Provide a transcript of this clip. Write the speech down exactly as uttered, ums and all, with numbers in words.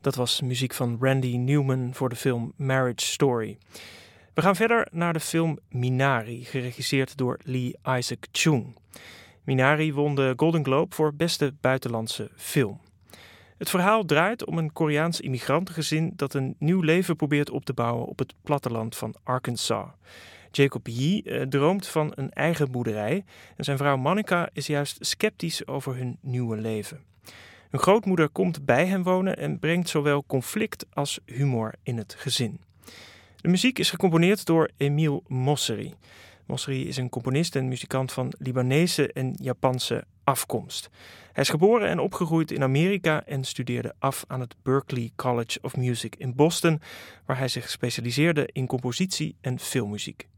Dat was muziek van Randy Newman voor de film Marriage Story. We gaan verder naar de film Minari, geregisseerd door Lee Isaac Chung. Minari won de Golden Globe voor beste buitenlandse film. Het verhaal draait om een Koreaans immigrantengezin dat een nieuw leven probeert op te bouwen op het platteland van Arkansas. Jacob Yee eh, droomt van een eigen boerderij en zijn vrouw Monica is juist sceptisch over hun nieuwe leven. Hun grootmoeder komt bij hen wonen en brengt zowel conflict als humor in het gezin. De muziek is gecomponeerd door Emile Mosseri. Mosseri is een componist en muzikant van Libanese en Japanse afkomst. Hij is geboren en opgegroeid in Amerika en studeerde af aan het Berklee College of Music in Boston, waar hij zich specialiseerde in compositie en filmmuziek.